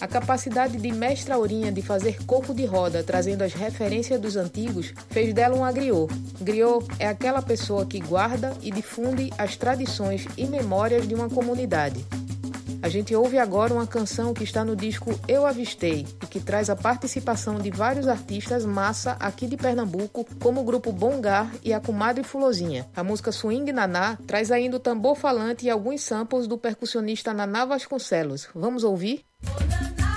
A capacidade de Mestra Aurinha de fazer coco de roda, trazendo as referências dos antigos, fez dela um griot. Griot é aquela pessoa que guarda e difunde as tradições e memórias de uma comunidade. A gente ouve agora uma canção que está no disco Eu Avistei e que traz a participação de vários artistas massa aqui de Pernambuco, como o grupo Bongar e a Comadre Fulozinha. A música Swing Naná traz ainda o tambor falante e alguns samples do percussionista Naná Vasconcelos. Vamos ouvir?